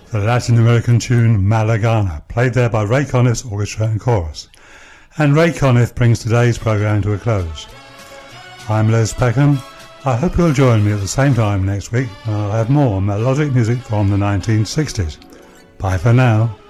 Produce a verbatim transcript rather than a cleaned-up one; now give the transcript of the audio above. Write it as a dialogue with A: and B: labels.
A: the Latin American tune Malagana, played there by Ray Conniff's orchestra and chorus. And Ray Conniff brings today's programme to a close. I'm Les Peckham. I hope you'll join me at the same time next week when I'll have more melodic music from the nineteen sixties. Bye for now.